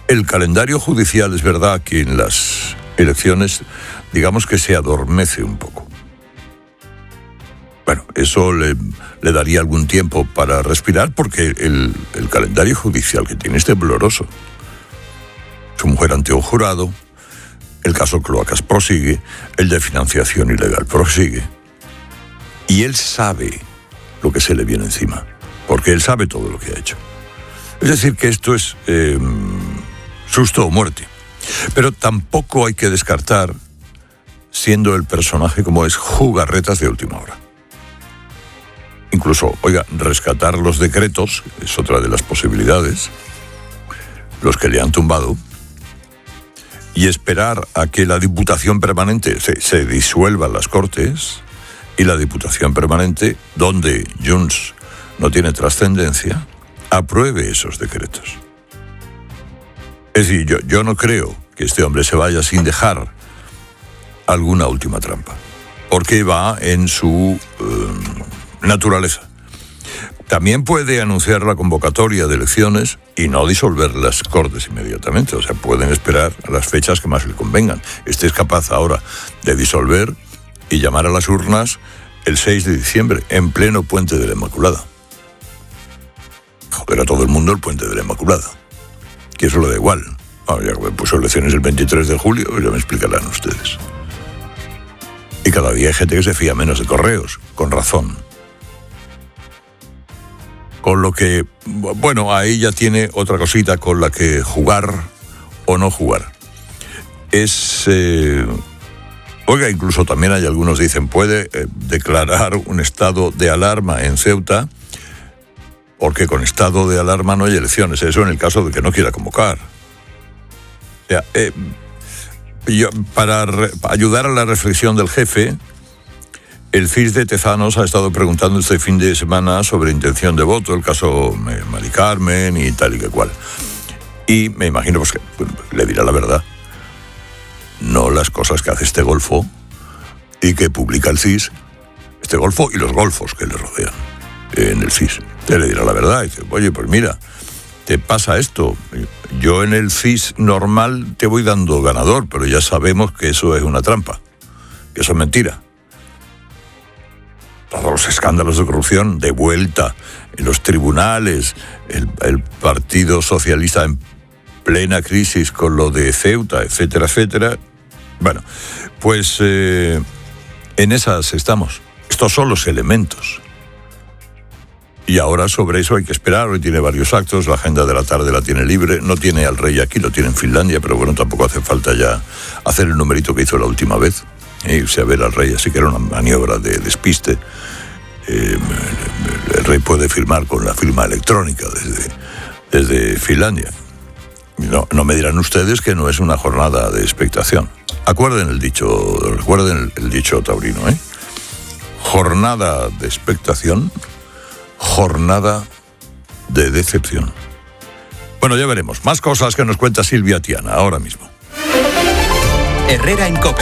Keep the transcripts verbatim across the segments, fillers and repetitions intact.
El calendario judicial, es verdad que en las elecciones, digamos que se adormece un poco. Bueno, eso le, le daría algún tiempo para respirar, porque el, el calendario judicial que tiene es tembloroso. Su mujer ante un jurado, el caso Cloacas prosigue, el de financiación ilegal prosigue. Y él sabe lo que se le viene encima, porque él sabe todo lo que ha hecho. Es decir, que esto es eh, susto o muerte. Pero tampoco hay que descartar, siendo el personaje como es, jugarretas de última hora. Incluso, oiga, rescatar los decretos es otra de las posibilidades, los que le han tumbado, y esperar a que la Diputación Permanente se, se disuelvan las Cortes, y la Diputación Permanente, donde Junts no tiene trascendencia, apruebe esos decretos. Es decir, yo, yo no creo que este hombre se vaya sin dejar alguna última trampa, porque va en su eh, naturaleza. También puede anunciar la convocatoria de elecciones y no disolver las Cortes inmediatamente. O sea, pueden esperar a las fechas que más le convengan. Este es capaz ahora de disolver y llamar a las urnas el seis de diciembre, en pleno Puente de la Inmaculada. Joder a todo el mundo el Puente de la Inmaculada, que eso le da igual. Ah, ya que puso elecciones el veintitrés de julio, ya me explicarán ustedes. Y cada día hay gente que se fía menos de Correos, con razón. Con lo que, bueno, ahí ya tiene otra cosita con la que jugar o no jugar. Es, eh, oiga, incluso también hay algunos dicen, puede eh, declarar un estado de alarma en Ceuta, porque con estado de alarma no hay elecciones. Eso en el caso de que no quiera convocar. O sea, eh, yo, para, re, para ayudar a la reflexión del jefe, el C I S de Tezanos ha estado preguntando este fin de semana sobre intención de voto, el caso Mari Carmen y tal y que cual. Y me imagino pues, que pues, le dirá la verdad. No las cosas que hace este golfo y que publica el C I S, este golfo y los golfos que le rodean en el C I S. Te le dirá la verdad y dice, oye, pues mira, te pasa esto. Yo en el C I S normal te voy dando ganador, pero ya sabemos que eso es una trampa, que eso es mentira. Todos los escándalos de corrupción de vuelta en los tribunales, el, el Partido Socialista en plena crisis con lo de Ceuta, etcétera, etcétera. Bueno, pues eh, en esas estamos. Estos son los elementos. Y ahora sobre eso hay que esperar. Hoy tiene varios actos, la agenda de la tarde la tiene libre. No tiene al rey aquí, lo tiene en Finlandia, pero bueno, tampoco hace falta ya hacer el numerito que hizo la última vez. E irse a ver al rey, así que era una maniobra de despiste. Eh, el, el rey puede firmar con la firma electrónica desde, desde Finlandia. No, no me dirán ustedes que no es una jornada de expectación. Acuerden el dicho, recuerden el, el dicho taurino, ¿eh? Jornada de expectación, jornada de decepción. Bueno, ya veremos. Más cosas que nos cuenta Silvia Tiana ahora mismo. Herrera en COPE.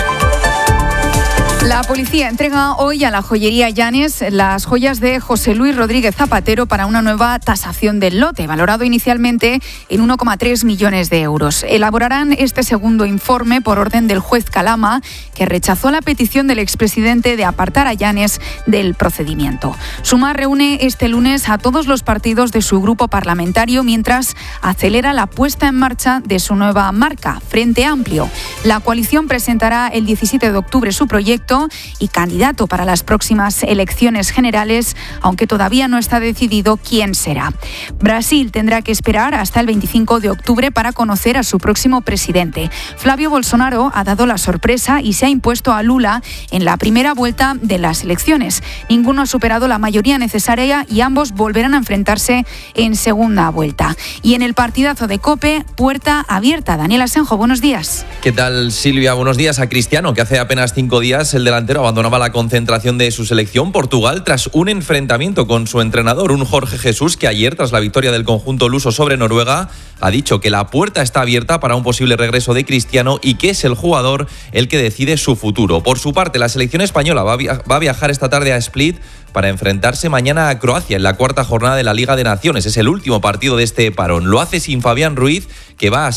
La policía entrega hoy a la joyería Llanes las joyas de José Luis Rodríguez Zapatero para una nueva tasación del lote, valorado inicialmente en uno coma tres millones de euros. Elaborarán este segundo informe por orden del juez Calama, que rechazó la petición del expresidente de apartar a Llanes del procedimiento. Sumar reúne este lunes a todos los partidos de su grupo parlamentario mientras acelera la puesta en marcha de su nueva marca, Frente Amplio. La coalición presentará el diecisiete de octubre su proyecto y candidato para las próximas elecciones generales, aunque todavía no está decidido quién será. Brasil tendrá que esperar hasta el veinticinco de octubre para conocer a su próximo presidente. Flavio Bolsonaro ha dado la sorpresa y se ha impuesto a Lula en la primera vuelta de las elecciones. Ninguno ha superado la mayoría necesaria y ambos volverán a enfrentarse en segunda vuelta. Y en el partidazo de COPE, puerta abierta. Daniel Asenjo, buenos días. ¿Qué tal, Silvia? Buenos días. A Cristiano, que hace apenas cinco días el delantero abandonaba la concentración de su selección Portugal tras un enfrentamiento con su entrenador, un Jorge Jesús, que ayer, tras la victoria del conjunto luso sobre Noruega, ha dicho que la puerta está abierta para un posible regreso de Cristiano y que es el jugador el que decide su futuro. Por su parte, la selección española va a, via- va a viajar esta tarde a Split para enfrentarse mañana a Croacia en la cuarta jornada de la Liga de Naciones. Es el último partido de este parón. Lo hace sin Fabián Ruiz, que va a